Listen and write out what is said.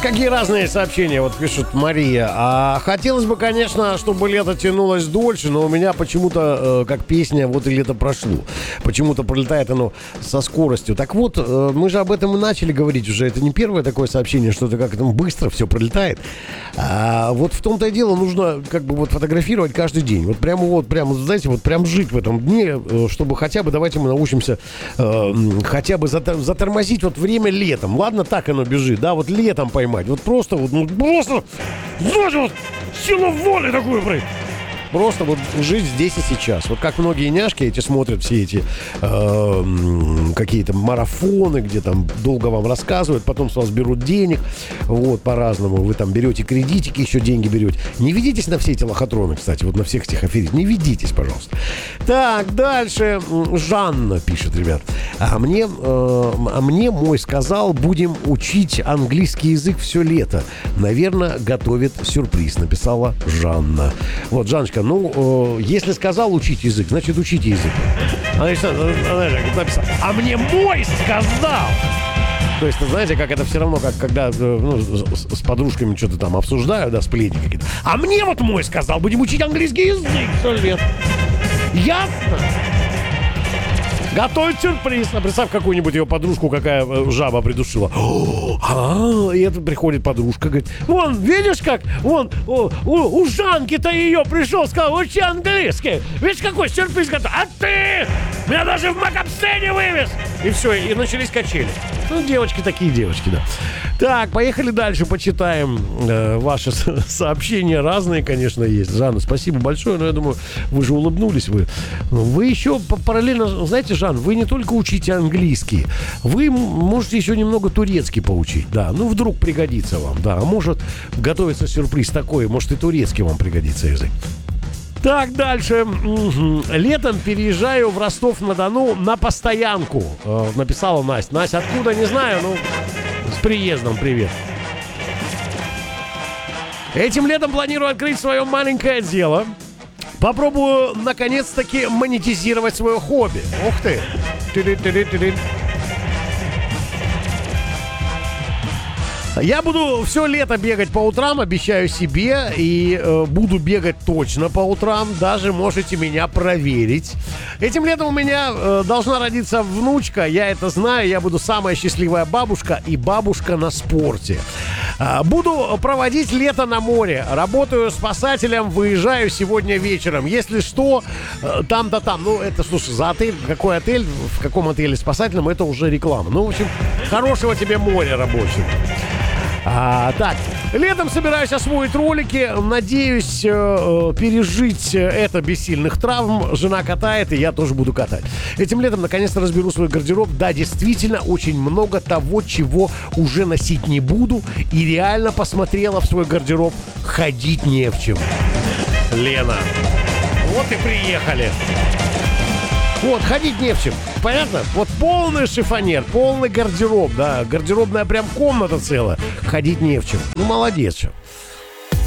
какие разные сообщения, вот пишет Мария. Хотелось бы, конечно, чтобы лето тянулось дольше, но у меня почему-то, как песня, вот и лето прошло. Почему-то пролетает оно со скоростью. Так вот, мы же об этом и начали говорить уже. Это не первое такое сообщение, что это как-то быстро все пролетает. Вот в том-то и дело, нужно как бы вот фотографировать каждый день. Вот, знаете, вот прям жить в этом дне, чтобы хотя бы, давайте мы научимся хотя бы затормозить вот время летом. Ладно, так оно бежит, да, вот летом поймать. Вот просто, знаете, вот силу воли такую, просто вот жить здесь и сейчас. Вот как многие няшки эти смотрят все эти какие-то марафоны, где там долго вам рассказывают, потом с вас берут денег, вот, по-разному. Вы там берете кредитики, еще деньги берете. Не ведитесь на все эти лохотроны, кстати, вот на всех этих аферистов. Не ведитесь, пожалуйста. Так, дальше. Жанна пишет, ребят. А мне мой сказал, будем учить английский язык все лето. Наверное, готовит сюрприз, написала Жанна. Вот, Жанночка, если сказал учить язык, значит учите язык. Она написала, а мне мой сказал. То есть, знаете, как это все равно, как когда с подружками что-то там обсуждаю, да, сплетни какие-то. А мне вот мой сказал, будем учить английский язык все лето. Ясно? Готовить сюрприз. А представь какую-нибудь ее подружку, какая жаба придушила. И это приходит подружка, говорит, вон, видишь как? Вон, у Жанки-то ее пришел, сказал, учи английский. Видишь, какой сюрприз готов? А ты меня даже в Макапсене вывез. И все, и начались качели. Девочки такие девочки, да. Так, поехали дальше, почитаем ваши сообщения. Разные, конечно, есть. Жанна, спасибо большое, но я думаю, вы же улыбнулись. Вы еще параллельно, знаете, Жан, вы не только учите английский, вы можете еще немного турецкий поучить, да. Вдруг пригодится вам, да. А может, готовится сюрприз такой, может, и турецкий вам пригодится язык. Так, дальше. Летом переезжаю в Ростов-на-Дону на постоянку. Написала Настя. Настя, откуда, не знаю, с приездом привет. Этим летом планирую открыть свое маленькое дело. Попробую, наконец-таки, монетизировать свое хобби. Ух ты. Я буду все лето бегать по утрам, обещаю себе, и буду бегать точно по утрам, даже можете меня проверить. Этим летом у меня должна родиться внучка, я это знаю, я буду самая счастливая бабушка и бабушка на спорте. Буду проводить лето на море, работаю спасателем, выезжаю сегодня вечером. Если что, там-то там. Это, слушай, за отель, какой отель, в каком отеле спасательном, это уже реклама. В общем, хорошего тебе моря рабочего. Так, летом собираюсь освоить ролики. Надеюсь пережить это без сильных травм. Жена катает, и я тоже буду катать. Этим летом наконец-то разберу свой гардероб. Да, действительно, очень много того, чего уже носить не буду. И реально посмотрела в свой гардероб. Ходить не в чем. Лена, вот и приехали. Вот, ходить не в чем. Понятно? Вот полный шифонер, полный гардероб, да. Гардеробная прям комната целая. Ходить не в чем. Молодец, что.